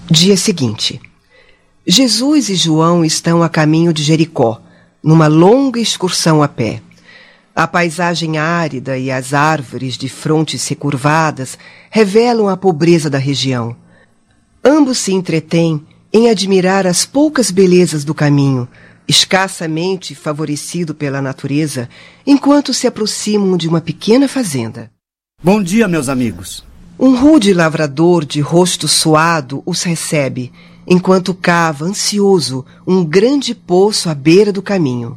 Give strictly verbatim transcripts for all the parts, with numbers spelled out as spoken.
Dia seguinte. Jesus e João estão a caminho de Jericó, numa longa excursão a pé. A paisagem árida e as árvores de frontes recurvadas revelam a pobreza da região. Ambos se entretêm em admirar as poucas belezas do caminho, escassamente favorecido pela natureza, enquanto se aproximam de uma pequena fazenda. Bom dia, meus amigos. Um rude lavrador de rosto suado os recebe, enquanto cava, ansioso, um grande poço à beira do caminho.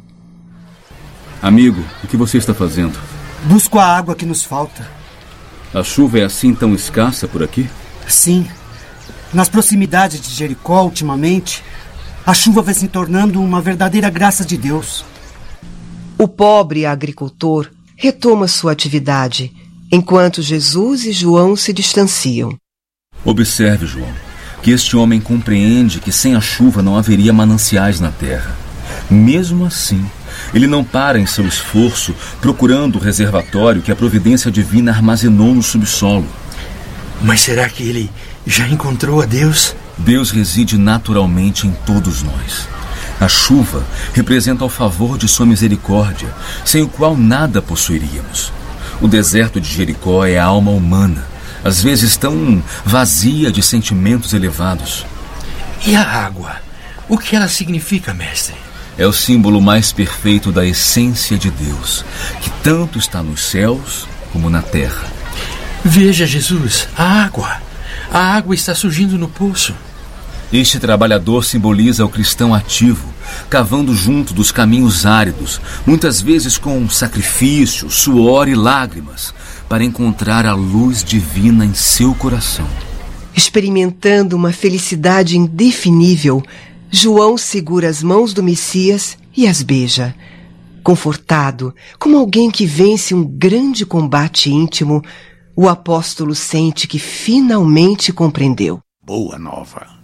Amigo, o que você está fazendo? Busco a água que nos falta. A chuva é assim tão escassa por aqui? Sim. Nas proximidades de Jericó, ultimamente, a chuva vai se tornando uma verdadeira graça de Deus. O pobre agricultor retoma sua atividade, enquanto Jesus e João se distanciam. Observe, João, que este homem compreende que sem a chuva não haveria mananciais na terra. Mesmo assim, ele não para em seu esforço procurando o reservatório que a providência divina armazenou no subsolo. Mas será que ele já encontrou a Deus? Deus reside naturalmente em todos nós. A chuva representa o favor de sua misericórdia, sem o qual nada possuiríamos. O deserto de Jericó é a alma humana, às vezes tão vazia de sentimentos elevados. E a água? O que ela significa, mestre? É o símbolo mais perfeito da essência de Deus, que tanto está nos céus como na terra. Veja, Jesus, a água. A água está surgindo no poço. Este trabalhador simboliza o cristão ativo, cavando junto dos caminhos áridos, muitas vezes com sacrifício, suor e lágrimas, para encontrar a luz divina em seu coração. Experimentando uma felicidade indefinível, João segura as mãos do Messias e as beija. Confortado, como alguém que vence um grande combate íntimo, o apóstolo sente que finalmente compreendeu. Boa nova.